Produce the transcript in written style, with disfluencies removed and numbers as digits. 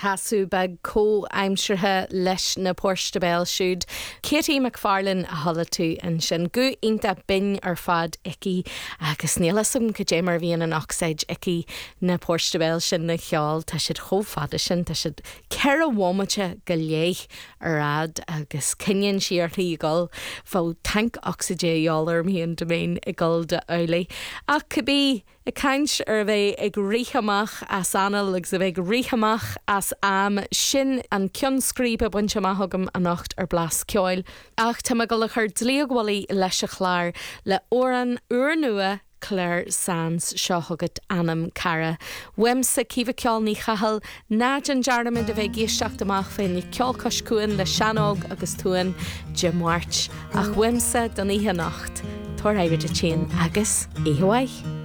Casú bag có aimsirthe leis na Pórstabéil siúd. Katie McFarlane a thola tú an sin go inta bin ar fad ici agus nílasum go dé mar bhíon an oxide ici na Pórstabéil sin na cheáil tá siad chomh fada sin tá siad ceir a bhhaimite go léich ar rad agus cineann siarthaí gáil fá tank oxidéáil ar míon domain i gáil de eolaí. Ach cabbí I caint ar bheith ag ríchamach as anal agus a bheith ríchamach as am sin an cion scríbe buinte maithagam a nacht ar blas ceáil. Ach tá go le chuir dlíoghwalaí leis a chláir le óran uair nua Claire Sands seo thugad anam cara. Wemsa cíomh ceáil ní chahal náid an dearnamid a bheith géisteach amach féin ní ceáil coscuin le seanog agus túin Jim Wart. Ach wemsa don ihe nacht. Tor éirid a tíon agus ihuaith.